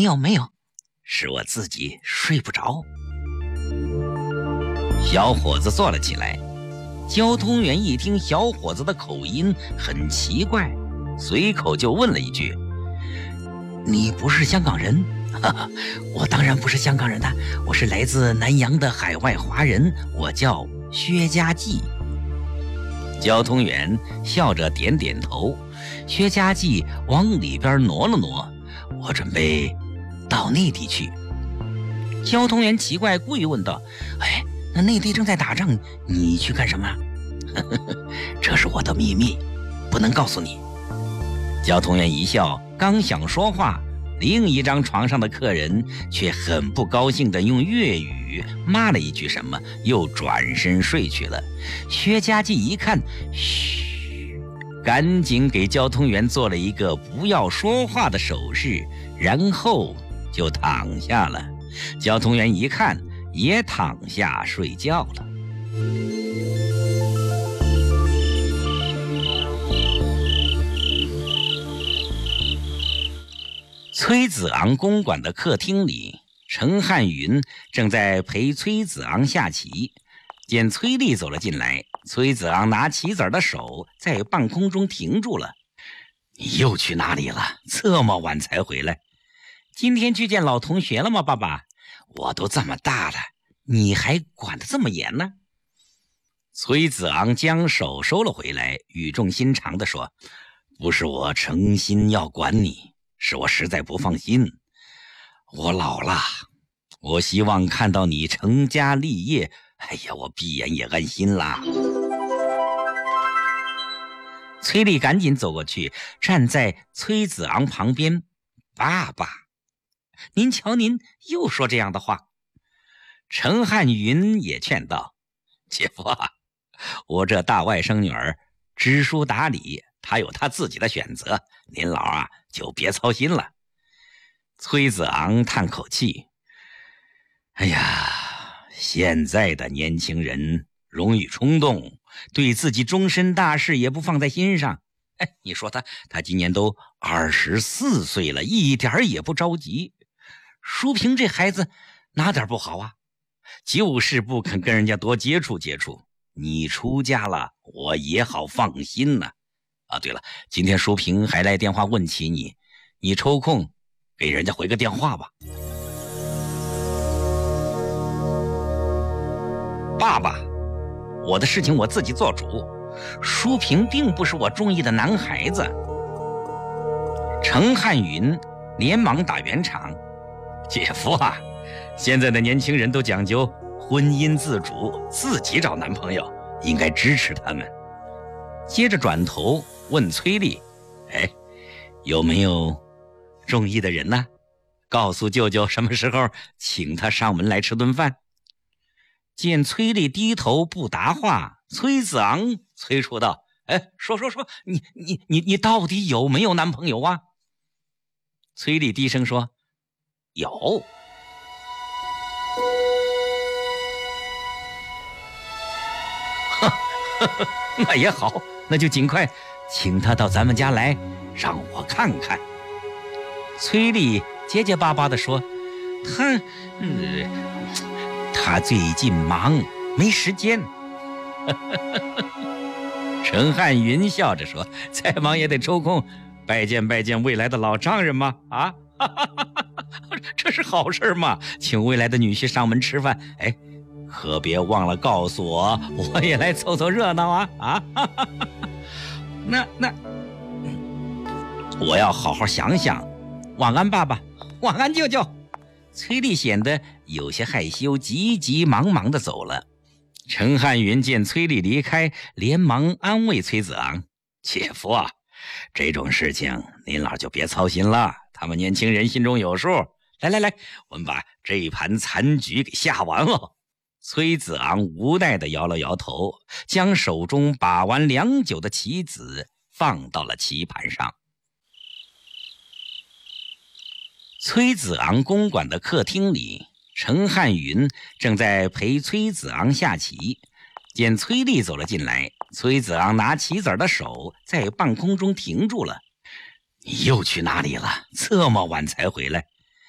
没有，是我自己睡不着。小伙子坐了起来。交通员一听小伙子的口音很奇怪，随口就问了一句：“你不是香港人？”“哈哈，我当然不是香港人了，我是来自南洋的海外华人，我叫薛家记。”交通员笑着点点头，薛家记往里边挪了挪：“我准备到内地去。”交通员奇怪，故意问道：“哎，那内地正在打仗，你去干什么？”“这是我的秘密，不能告诉你。”交通员一笑，刚想说话，另一张床上的客人却很不高兴地用粤语骂了一句什么，又转身睡去了。薛家记一看，嘘，赶紧给交通员做了一个不要说话的手势，然后就躺下了。交通员一看，也躺下睡觉了。崔子昂公馆的客厅里，陈汉云正在陪崔子昂下棋。见崔丽走了进来，崔子昂拿棋子的手在半空中停住了。“你又去哪里了？这么晚才回来？”“今天去见老同学了吗，爸爸？”“我都这么大了，你还管得这么严呢？”崔子昂将手收了回来，语重心长地说：“不是我诚心要管你，是我实在不放心。我老了，我希望看到你成家立业，哎呀，我闭眼也安心啦。”崔丽赶紧走过去，站在崔子昂旁边：“爸爸，您瞧您又说这样的话。”陈汉云也劝道：“姐夫啊，我这大外甥女儿知书达理，她有她自己的选择，您老啊就别操心了。”崔子昂叹口气：“哎呀，现在的年轻人容易冲动，对自己终身大事也不放在心上。哎，你说他今年都24岁了，一点也不着急。淑萍这孩子哪点不好啊？就是不肯跟人家多接触接触。你出家了，我也好放心呢。啊，对了，今天淑萍还来电话问起你，你抽空给人家回个电话吧。”“爸爸，我的事情我自己做主，淑萍并不是我中意的男孩子。”陈汉云连忙打圆场：“姐夫啊，现在的年轻人都讲究婚姻自主，自己找男朋友，应该支持他们。”接着转头问崔丽：“哎，有没有中意的人呢？告诉舅舅什么时候请他上门来吃顿饭。”见崔丽低头不答话，崔子昂催促道：“哎，说，你到底有没有男朋友啊？”崔丽低声说：“有。”那也好，那就尽快请他到咱们家来，让我看看。崔丽结结巴巴地说：“他最近忙，没时间。”陈汉云笑着说：“再忙也得抽空拜见拜见未来的老丈人嘛！啊，这是好事嘛，请未来的女婿上门吃饭，哎，可别忘了告诉我，我也来凑凑热闹啊！啊，那我要好好想想。晚安，爸爸，晚安，舅舅。”崔丽显得有些害羞，急急忙忙地走了。陈汉云见崔丽离开，连忙安慰崔子昂：“姐夫啊，这种事情您老就别操心了，他们年轻人心中有数。来，我们把这一盘残局给下完了。”崔子昂无奈地摇了摇头，将手中把玩良久的棋子放到了棋盘上。崔子昂公馆的客厅里，陈汉云正在陪崔子昂下棋。见崔丽走了进来，崔子昂拿棋子的手在半空中停住了。“你又去哪里了？这么晚才回来？”